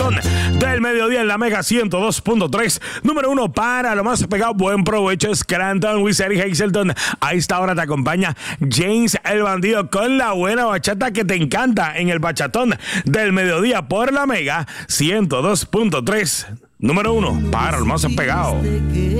bachatón del mediodía en la Mega 102.3. Número 1 para lo más pegado. Buen provecho, Scranton, Wizard y Hazelton. A esta hora te acompaña James el Bandido con la buena bachata que te encanta en el bachatón del mediodía por la Mega 102.3. Número 1 para lo más pegado.